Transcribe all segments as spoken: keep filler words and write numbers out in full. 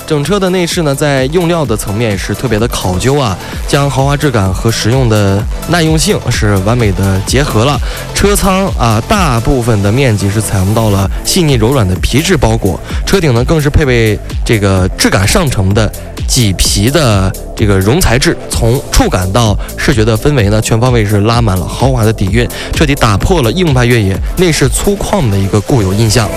整车的内饰呢，在用料的层面也是特别的考究啊，将豪华质感和实用的耐用性是完美的结合了。车舱啊，大部分的面积是采用到了细腻柔软的皮质包裹，车顶呢更是配备这个质感上乘的麂皮的这个绒材质，从触感到视觉的氛围呢，全方位是拉满了豪华的底蕴，彻底打破了硬派越野内饰粗犷的一个固有印象。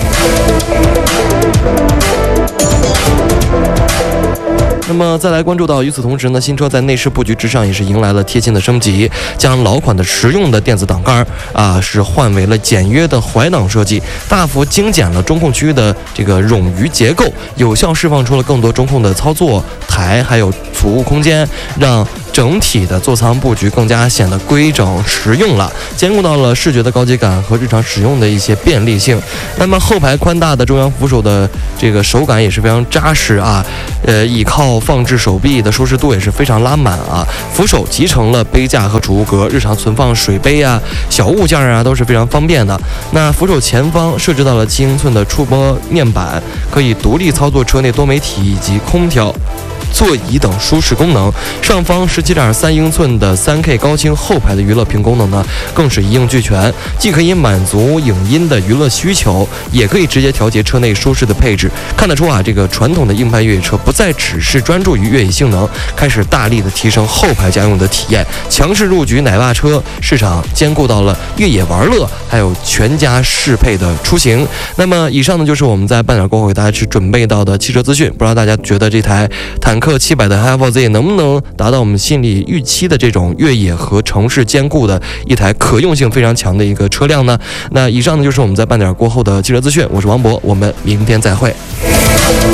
那么再来关注到，与此同时呢，新车在内饰布局之上也是迎来了贴心的升级，将老款的实用的电子挡杆啊是换为了简约的怀挡设计，大幅精简了中控区域的这个冗余结构，有效释放出了更多中控的操作台还有储物空间，让整体的座舱布局更加显得规整实用了，兼顾到了视觉的高级感和日常使用的一些便利性。那么后排宽大的中央扶手的这个手感也是非常扎实啊，呃，倚靠放置手臂的舒适度也是非常拉满啊。扶手集成了杯架和储物格，日常存放水杯啊、小物件啊都是非常方便的。那扶手前方设置到了七英寸的触摸面板，可以独立操作车内多媒体以及空调、座椅等舒适功能。上方 十七点三英寸的 三K 高清后排的娱乐屏功能呢，更是一应俱全，既可以满足影音的娱乐需求，也可以直接调节车内舒适的配置。看得出啊，这个传统的硬派越野车不再只是专注于越野性能，开始大力的提升后排家用的体验，强势入局奶爸车市场，兼顾到了越野玩乐还有全家适配的出行。那么以上呢，就是我们在半点过后给大家去准备到的汽车资讯。不知道大家觉得这台坦克七百的 H F Z 能不能达到我们心里预期的这种越野和城市兼顾的一台可用性非常强的一个车辆呢？那以上呢就是我们在半点过后的汽车资讯，我是王博，我们明天再会。